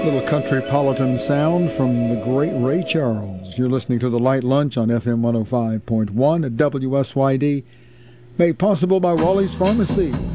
Little countrypolitan sound from the great Ray Charles. You're listening to The Light Lunch on FM 105.1 at WSYD, made possible by Wally's Pharmacy.